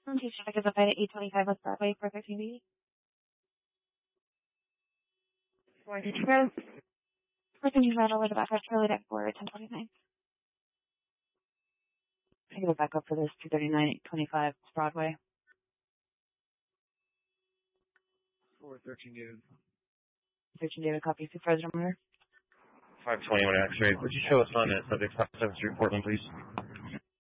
Chief traffic is applied at 825 West Broadway for 13B. For the road. Person who's right over the back up Charlie deck for 1029. I can go back up for this 239 825 West Broadway. 413 David. 13 David, copy. Supervisor Miller. 521 X-ray. Would you show us on that subject 573 Portland, please?